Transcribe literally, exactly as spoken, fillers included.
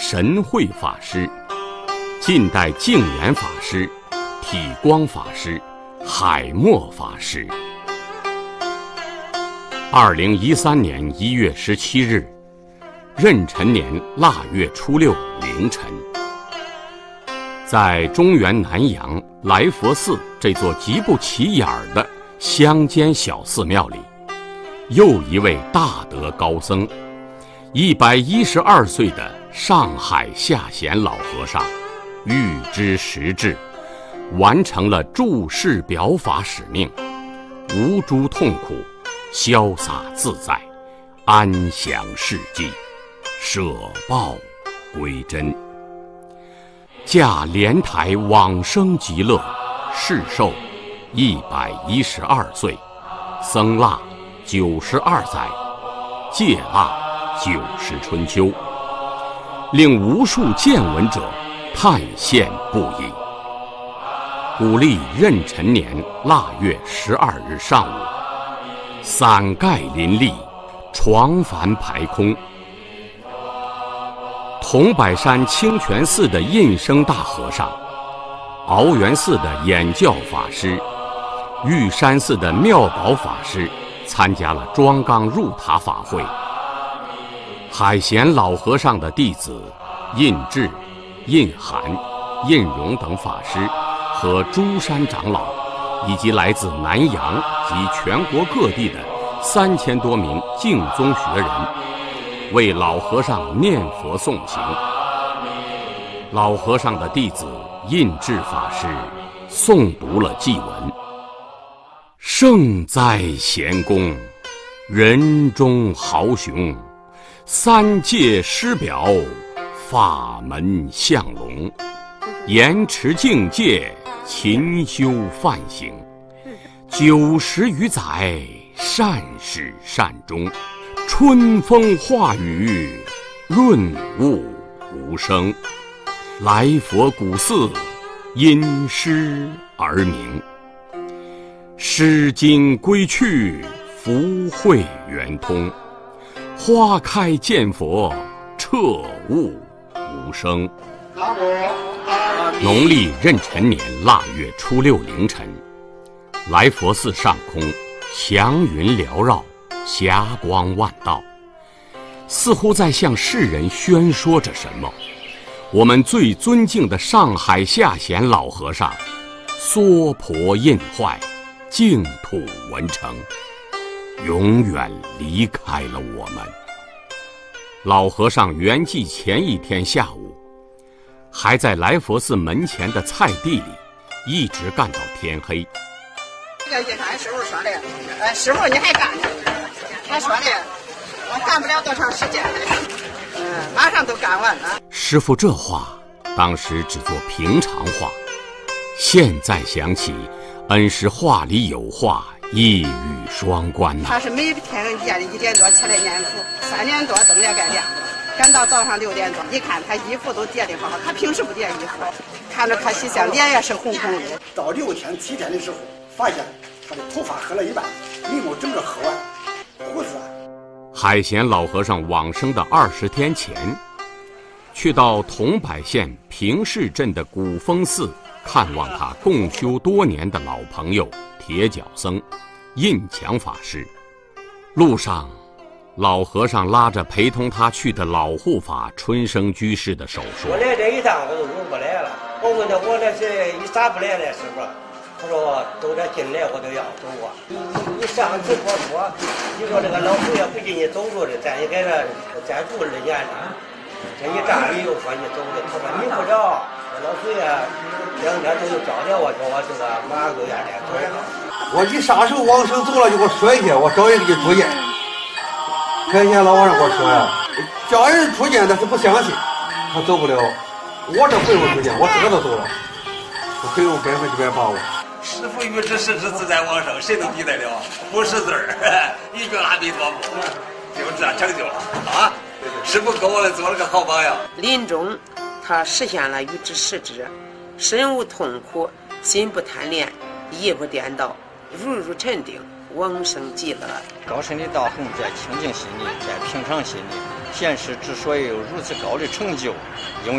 神会法师，近代净眼法师、体光法师、海默法师。二零一三年一月十七日，壬辰年腊月初六凌晨，在中原南阳来佛寺这座极不起眼儿的乡间小寺庙里，又一位大德高僧，一百一十二岁的上海下贤老和尚，预知时至，完成了注释表法使命，无诸痛苦，潇洒自在，安详世际，舍报归真。驾莲台往生极乐，世寿一百一十二岁，僧腊九十二载，戒腊九十春秋，令无数见闻者叹羡不已。古历壬辰年腊月十二日上午，伞盖林立，床幡排空。桐柏山清泉寺的印生大和尚，鳌源寺的演教法师，玉山寺的妙宝法师参加了庄纲入塔法会。海贤老和尚的弟子印智、印涵、印荣等法师和诸山长老，以及来自南阳及全国各地的三千多名净宗学人，为老和尚念佛诵行。老和尚的弟子印智法师诵读了祭文：圣哉贤公，人中豪雄，三界师表，法门相龙，严持境界，勤修梵行，九十余载，善始善终，春风化雨，润物无声。来佛古寺，因诗而名。诗经归去，福慧圆通。花开见佛，彻悟无声。农历壬辰年腊月初六凌晨，来佛寺上空祥云缭绕，霞光万道，似乎在向世人宣说着什么。我们最尊敬的上海下贤老和尚娑婆印坏，净土文成，永远离开了我们。老和尚圆寂前一天下午，还在来佛寺门前的菜地里一直干到天黑。 这个俺师傅说的，呃，师傅你还干呢？他说的，我干不了多长时间了，嗯，马上都干完了。 师傅这话当时只做平常话，现在想起，恩师话里有话，一语双关呐、啊。 他是每天夜里一点多起来念佛，三点多灯也该亮了，赶到早上六点多，一看他衣服都叠得好好，他平时不叠衣服，看着他洗相，脸也是红红的。 到六天七天的时候，发现他的头发黑了一半，眉毛整个黑完，胡子。 海贤老和尚往生的二十天前，去到桐柏县平市镇的古峰寺看望他共修多年的老朋友铁脚僧印强法师。路上，老和尚拉着陪同他去的老护法春生居士的手说：“ 我来这一趟我都入不来了。我问他我这是一咋不来了，师傅？他说都这进来我都要走啊。你你你上次我说，你说这个老祖爷不给你走路的，咱也给他再住二年了。这一站你又说你走的，他说你不着，老祖爷两天都有招了我，说我这个马上都要来走。 我一撒手往生走了，就给我摔下，我找人给你出见。开前老和尚给我说呀，叫人出见他是不相信，他走不了。我这不用出见，我自个都走了，我可以用百分之百把握。 师父预知时至自在往生，谁能抵得了？不识字儿，一句阿弥陀佛，就这样成就了啊！师父给我们做了个好榜样。 临终，他实现了预知时至，身无痛苦，心不贪恋，意不颠倒，如如沉定，往生极乐。 高深的道行在清净心里，在平常心里。 贤师之所以有如此高的成就，因为